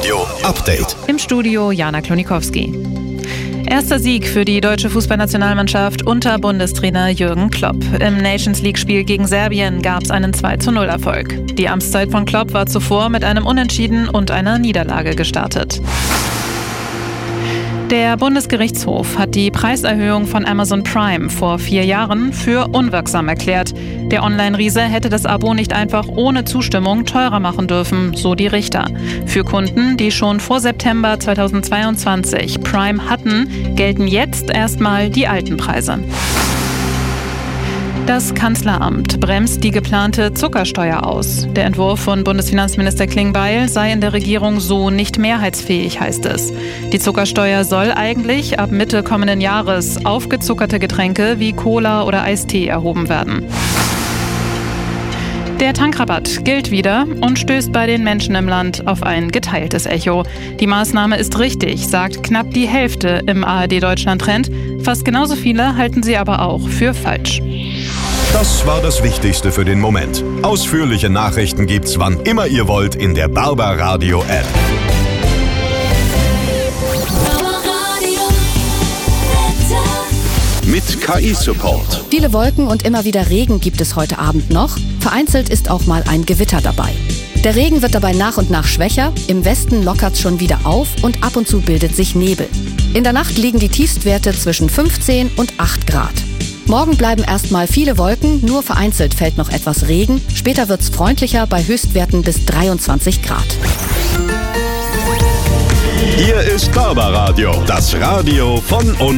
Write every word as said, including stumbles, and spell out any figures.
Radio Update. Im Studio Jana Klonikowski. Erster Sieg für die deutsche Fußballnationalmannschaft unter Bundestrainer Jürgen Klopp. Im Nations-League-Spiel gegen Serbien gab es einen zwei zu null Erfolg. Die Amtszeit von Klopp war zuvor mit einem Unentschieden und einer Niederlage gestartet. Der Bundesgerichtshof hat die Preiserhöhung von Amazon Prime vor vier Jahren für unwirksam erklärt. Der Online-Riese hätte das Abo nicht einfach ohne Zustimmung teurer machen dürfen, so die Richter. Für Kunden, die schon vor September zweitausendzweiundzwanzig Prime hatten, gelten jetzt erstmal die alten Preise. Das Kanzleramt bremst die geplante Zuckersteuer aus. Der Entwurf von Bundesfinanzminister Klingbeil sei in der Regierung so nicht mehrheitsfähig, heißt es. Die Zuckersteuer soll eigentlich ab Mitte kommenden Jahres auf gezuckerte Getränke wie Cola oder Eistee erhoben werden. Der Tankrabatt gilt wieder und stößt bei den Menschen im Land auf ein geteiltes Echo. Die Maßnahme ist richtig, sagt knapp die Hälfte im A R D Deutschland Trend. Fast genauso viele halten sie aber auch für falsch. Das war das Wichtigste für den Moment. Ausführliche Nachrichten gibt's wann immer ihr wollt in der Barbaradio App. Mit K I-Support. Viele Wolken und immer wieder Regen gibt es heute Abend noch. Vereinzelt ist auch mal ein Gewitter dabei. Der Regen wird dabei nach und nach schwächer. Im Westen lockert es schon wieder auf und ab und zu bildet sich Nebel. In der Nacht liegen die Tiefstwerte zwischen fünfzehn und acht Grad. Morgen bleiben erstmal viele Wolken, nur vereinzelt fällt noch etwas Regen. Später wird's freundlicher bei Höchstwerten bis dreiundzwanzig Grad. Hier ist Barbaradio, das Radio von und